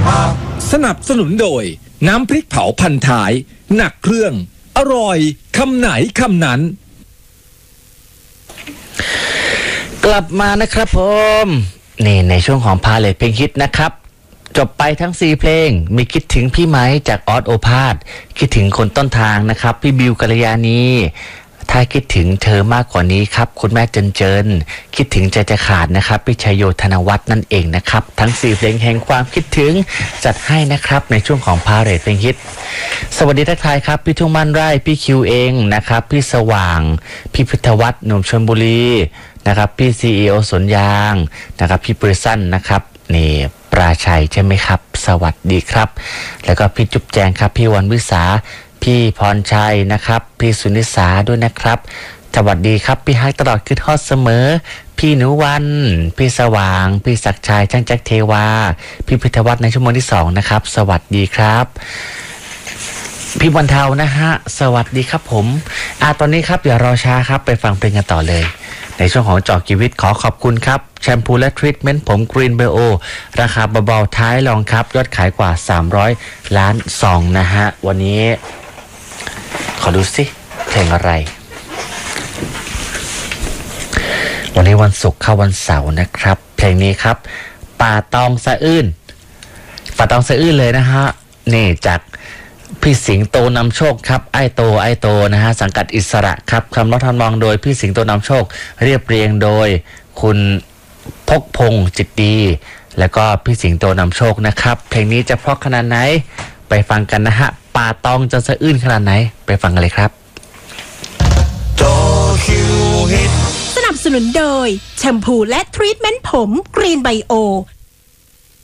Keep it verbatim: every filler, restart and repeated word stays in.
สนับสนุนโดยน้ำพริกเผาพันท้ายหนักเครื่องอร่อยคำไหนคำนั้นกลับมานะครับผมนี่ในช่วงของพาเลทเพลงฮิตนะครับจบไปทั้งสี่เพลงมีคิดถึงพี่ไม้จากออสโอภาสคิดถึงคนต้นทางนะครับพี่บิวกัลยาณีถ้าคิดถึงเธอมากกว่านี้ครับคุณแม่เจินเจินคิดถึงใจจะขาดนะครับพี่ชัยโยธนวัฒน์นั่นเองนะครับทั้งสี่เพลงแห่งความคิดถึงจัดให้นะครับในช่วงของพาเลทเพลงฮิตสวัสดีทักทายครับพี่ทุ่งมั่นไร่พี่คิวเองนะครับพี่สว่างพี่พิทวัฒน์หนุ่มชลบุรีนะครับพี่ซีอีโอสวนยางนะครับพี่ปริสั้นนะครับนี่ปราชัยใช่ไหมครับสวัสดีครับแล้วก็พี่จุ๊บแจงครับพี่วันวิสาพี่พรชัยนะครับพี่สุนิสาด้วยนะครับสวัสดีครับพี่ฮักตลอดคือทอดเสมอพี่หนูวันพี่สว่างพี่ศักดิ์ชัยช่างแจ็คเทวาพี่พิทวัฒน์ในชั่วโมงที่สองนะครับสวัสดีครับพี่บรรเทานะฮะสวัสดีครับผมอ่ะตอนนี้ครับอย่ารอช้าครับไปฟังเพลงกันต่อเลยในช่วงของเจาะชีวิตขอขอบคุณครับแชมพูและทรีทเมนต์ผมกรีนไบโอราคาเบาๆท้ายรองครับยอดขายกว่าสามร้อยล้านซองนะฮะวันนี้ขอดูสิเพลงอะไรวันนี้วันศุกร์เข้าวันเสาร์นะครับเพลงนี้ครับป่าตองสะอื้นป่าตองสะอื้นเลยนะฮะนี่จากพี่สิงโตนำโชคครับไอโตไอโตนะฮะสังกัดอิสระครับคำร้องทำนองโดยพี่สิงโตนำโชคเรียบเรียงโดยคุณพกพงษ์จิตดีแล้วก็พี่สิงโตนำโชคนะครับเพลงนี้จะเพราะขนาดไหนไปฟังกันนะฮะป่าตองจะสะอื้นขนาดไหนไปฟังกันเลยครับสนับสนุนโดยแชมพูและทรีทเมนต์ผมกรีนไบโอ